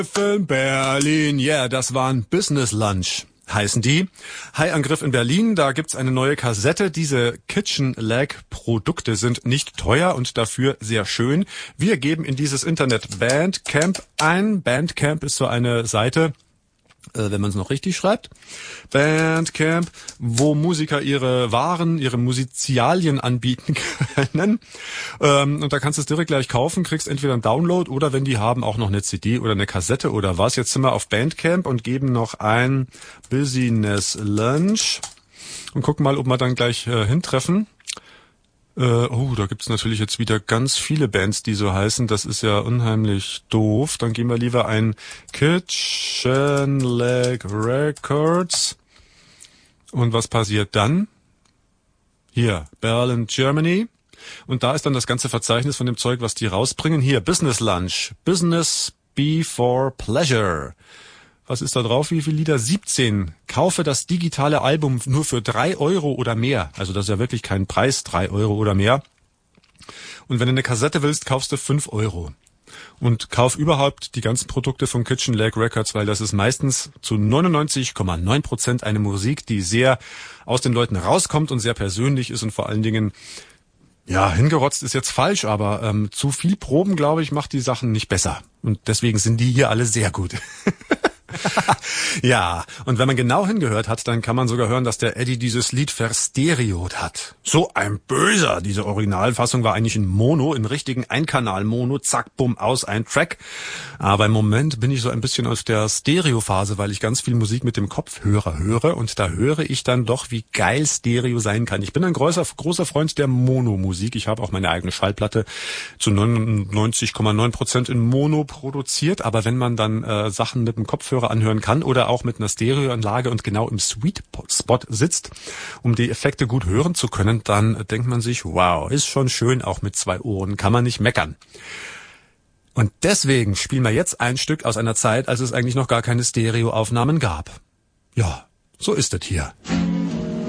In Berlin, yeah, das waren Business Lunch, heißen die. High-Angriff in Berlin, da gibt's eine neue Kassette. Diese Kitchen Lag Produkte sind nicht teuer und dafür sehr schön. Wir geben in dieses Internet Bandcamp ein. Bandcamp ist so eine Seite, wenn man es noch richtig schreibt, Bandcamp, wo Musiker ihre Waren, ihre Musizialien anbieten können. Und da kannst du es direkt gleich kaufen, kriegst entweder einen Download oder wenn die haben, auch noch eine CD oder eine Kassette oder was. Jetzt sind wir auf Bandcamp und geben noch ein Business Lunch und gucken mal, ob wir dann gleich hintreffen. Da gibt's natürlich jetzt wieder ganz viele Bands, die so heißen. Das ist ja unheimlich doof. Dann gehen wir lieber ein Kitchen Lag Records. Und was passiert dann? Hier, Berlin, Germany. Und da ist dann das ganze Verzeichnis von dem Zeug, was die rausbringen. Hier, Business Lunch. Business Before Pleasure. Was ist da drauf? Wie viele Lieder? 17. Kaufe das digitale Album nur für 3 Euro oder mehr. Also das ist ja wirklich kein Preis, 3 Euro oder mehr. Und wenn du eine Kassette willst, kaufst du 5 Euro. Und kauf überhaupt die ganzen Produkte von Kitchen Lag Records, weil das ist meistens zu 99,9% eine Musik, die sehr aus den Leuten rauskommt und sehr persönlich ist und vor allen Dingen, ja, hingerotzt ist jetzt falsch, aber zu viel Proben, glaube ich, macht die Sachen nicht besser. Und deswegen sind die hier alle sehr gut. Ja, und wenn man genau hingehört hat, dann kann man sogar hören, dass der Eddie dieses Lied verstereot hat. So ein Böser. Diese Originalfassung war eigentlich in Mono, im richtigen Einkanal-Mono, zack, bumm, aus, ein Track. Aber im Moment bin ich so ein bisschen aus der Stereo-Phase, weil ich ganz viel Musik mit dem Kopfhörer höre und da höre ich dann doch, wie geil Stereo sein kann. Ich bin ein großer Freund der Mono-Musik. Ich habe auch meine eigene Schallplatte zu 99,9% in Mono produziert, aber wenn man dann Sachen mit dem Kopfhörer anhören kann oder auch mit einer Stereoanlage und genau im Sweet Spot sitzt, um die Effekte gut hören zu können, dann denkt man sich, wow, ist schon schön, auch mit 2 Ohren, kann man nicht meckern. Und deswegen spielen wir jetzt ein Stück aus einer Zeit, als es eigentlich noch gar keine Stereoaufnahmen gab. Ja, so ist es hier.